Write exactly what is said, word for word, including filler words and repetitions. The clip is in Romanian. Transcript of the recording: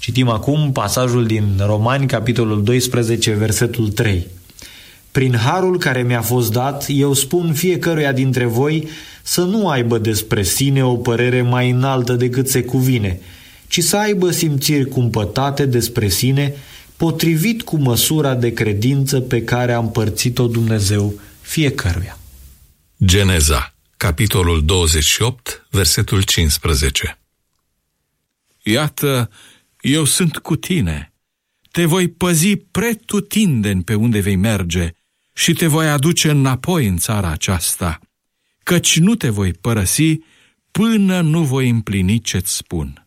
Citim acum pasajul din Romani, capitolul doisprezece, versetul trei. Prin harul care mi-a fost dat, eu spun fiecăruia dintre voi să nu aibă despre sine o părere mai înaltă decât se cuvine, ci să aibă simțiri cumpătate despre sine, potrivit cu măsura de credință pe care a împărțit-o Dumnezeu fiecăruia. Geneza, capitolul douăzeci și opt, versetul cincisprezece. Iată, eu sunt cu tine, te voi păzi pretutindeni pe unde vei merge și te voi aduce înapoi în țara aceasta, căci nu te voi părăsi până nu voi împlini ce-ți spun.